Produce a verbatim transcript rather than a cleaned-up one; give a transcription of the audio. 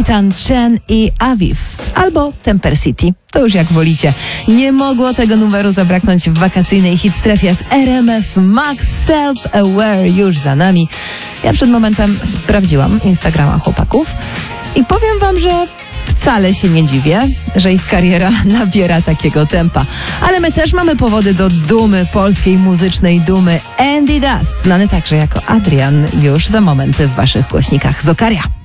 Kitan Chen i Aviv albo Temper City. To już jak wolicie. Nie mogło tego numeru zabraknąć w wakacyjnej hitstrefie w R M F Max. Self-Aware już za nami. Ja przed momentem sprawdziłam Instagrama chłopaków i powiem wam, że wcale się nie dziwię, że ich kariera nabiera takiego tempa. Ale my też mamy powody do dumy, polskiej muzycznej dumy. Andy Dust, znany także jako Adrian, już za moment w waszych głośnikach z Okaria.